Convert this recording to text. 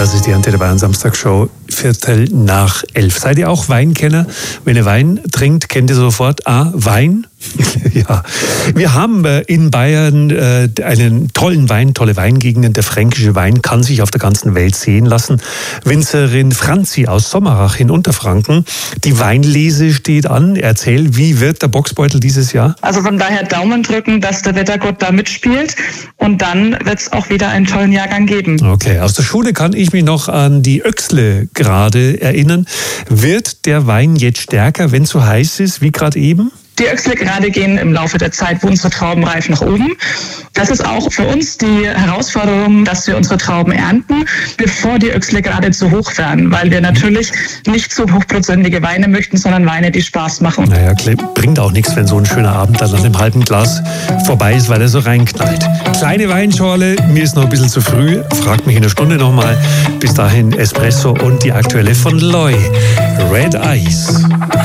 Das ist die Antenne Bayern Samstagshow, 11:15. Seid ihr auch Weinkenner? Wenn ihr Wein trinkt, kennt ihr sofort Wein? Ja, wir haben in Bayern einen tollen Wein, tolle Weingegenden. Der fränkische Wein kann sich auf der ganzen Welt sehen lassen. Winzerin Franzi aus Sommerach in Unterfranken. Die Weinlese steht an. Erzähl, wie wird der Bocksbeutel dieses Jahr? Also von daher Daumen drücken, dass der Wettergott da mitspielt. Und dann wird es auch wieder einen tollen Jahrgang geben. Okay, aus der Schule kann ich mich noch an die Öxle gerade erinnern. Wird der Wein jetzt stärker, wenn es so heiß ist, wie gerade eben? Die Öxle gerade gehen im Laufe der Zeit, wo unsere Trauben reifen, nach oben. Das ist auch für uns die Herausforderung, dass wir unsere Trauben ernten, bevor die Öxle gerade zu hoch werden, weil wir natürlich nicht so hochprozentige Weine möchten, sondern Weine, die Spaß machen. Naja, bringt auch nichts, wenn so ein schöner Abend dann nach einem halben Glas vorbei ist, weil er so reinknallt. Kleine Weinschorle, mir ist noch ein bisschen zu früh, fragt mich in einer Stunde nochmal. Bis dahin Espresso und die aktuelle von Loy, Red Eyes.